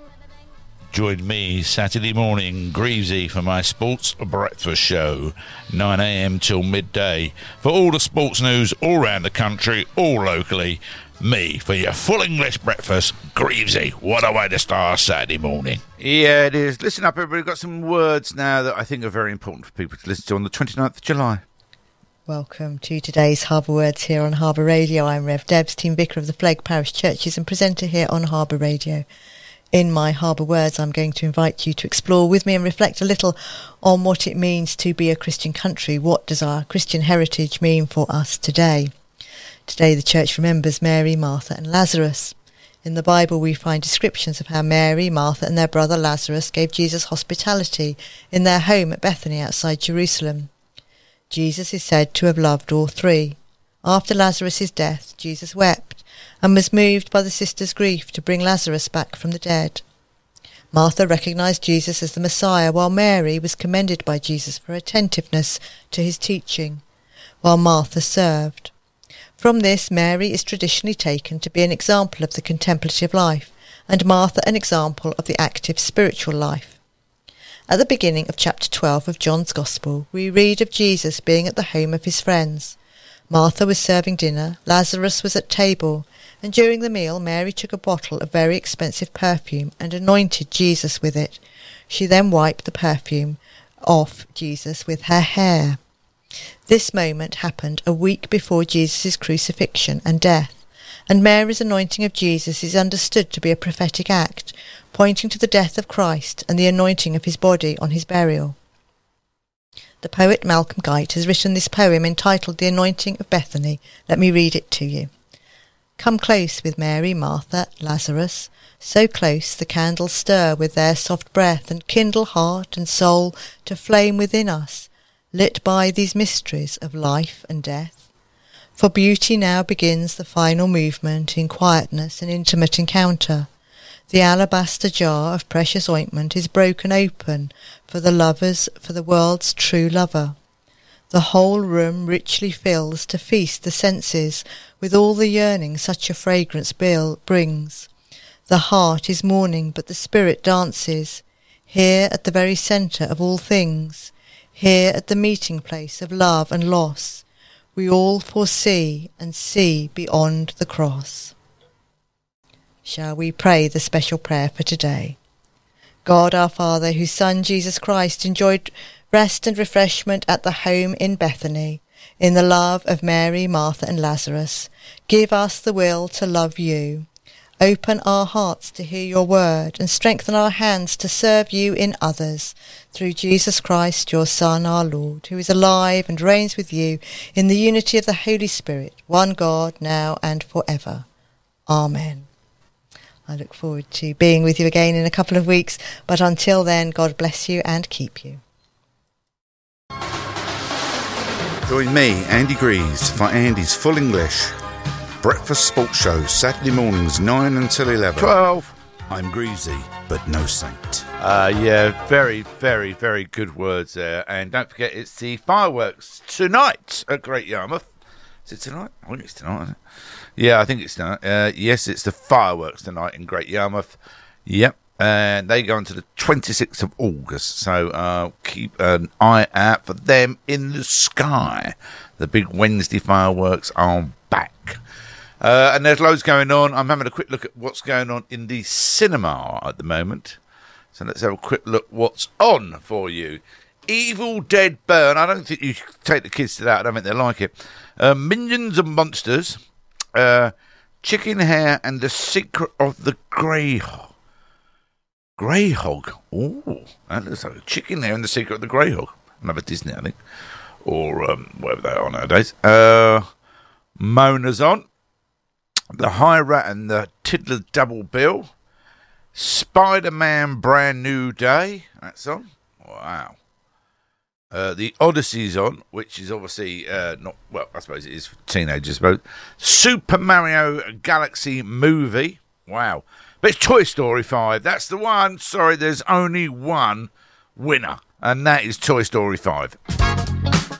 Join me Saturday morning, Greavesy, for my sports breakfast show, 9 a.m. till midday. For all the sports news all around the country, all locally, me for your full English breakfast, Greavesy. What a way to start Saturday morning. Yeah, it is. Listen up, everybody. We've got some words now that I think are very important for people to listen to on the 29th of July. Welcome to today's Harbour Words here on Harbour Radio. I'm Rev Debs, Team Vicar of the Flegg Parish Churches and presenter here on Harbour Radio. In my Harbour Words, I'm going to invite you to explore with me and reflect a little on what it means to be a Christian country. What does our Christian heritage mean for us today? Today the Church remembers Mary, Martha and Lazarus. In the Bible we find descriptions of how Mary, Martha and their brother Lazarus gave Jesus hospitality in their home at Bethany outside Jerusalem. Jesus is said to have loved all three. After Lazarus' death, Jesus wept and was moved by the sisters' grief to bring Lazarus back from the dead. Martha recognised Jesus as the Messiah, while Mary was commended by Jesus for attentiveness to his teaching, while Martha served. From this, Mary is traditionally taken to be an example of the contemplative life, and Martha an example of the active spiritual life. At the beginning of chapter 12 of John's Gospel, we read of Jesus being at the home of his friends. Martha was serving dinner, Lazarus was at table, and during the meal Mary took a bottle of very expensive perfume and anointed Jesus with it. She then wiped the perfume off Jesus with her hair. This moment happened a week before Jesus' crucifixion and death, and Mary's anointing of Jesus is understood to be a prophetic act, pointing to the death of Christ and the anointing of his body on his burial. The poet Malcolm Guite has written this poem entitled The Anointing of Bethany. Let me read it to you. Come close with Mary, Martha, Lazarus, so close the candles stir with their soft breath and kindle heart and soul to flame within us, lit by these mysteries of life and death. For beauty now begins the final movement in quietness and intimate encounter. The alabaster jar of precious ointment is broken open for the lovers, for the world's true lover. The whole room richly fills to feast the senses with all the yearning such a fragrance brings. The heart is mourning, but the spirit dances, here at the very centre of all things, here at the meeting place of love and loss. We all foresee and see beyond the cross. Shall we pray the special prayer for today? God our Father, whose Son Jesus Christ enjoyed rest and refreshment at the home in Bethany, in the love of Mary, Martha and Lazarus, give us the will to love you. Open our hearts to hear your word and strengthen our hands to serve you in others, through Jesus Christ, your Son, our Lord, who is alive and reigns with you in the unity of the Holy Spirit, one God, now and forever. Amen. I look forward to being with you again in a couple of weeks, but until then, God bless you and keep you. Join me, Andy Greaves, for Andy's Full English Breakfast Sports Show, Saturday mornings 9 until 11. 12. I'm Greavesy, but no saint. Yeah, very, very, very good words there. And don't forget, it's the fireworks tonight at Great Yarmouth. Is it tonight? I think it's tonight, isn't it? Yeah, I think it's tonight. Yes, it's the fireworks tonight in Great Yarmouth. Yep. And they go into the 26th of August. So keep an eye out for them in the sky. The big Wednesday fireworks are back. And there's loads going on. I'm having a quick look at what's going on in the cinema at the moment. So let's have a quick look what's on for you. Evil Dead Burn. I don't think you should take the kids to that. I don't think they'll like it. Minions and Monsters. Chicken Hair and the Secret of the Greyhog. Greyhog. Oh, that looks like a Chicken Hair and the Secret of the Greyhog. Another Disney, I think. Or whatever they are nowadays. Mona's on. The High Rat and the Tiddler Double Bill. Spider-Man Brand New Day. That's on. Wow. The Odyssey's on, which is obviously not, well, I suppose it is for teenagers, but Super Mario Galaxy Movie. Wow. But it's Toy Story 5. That's the one. Sorry, there's only one winner, and that is Toy Story 5.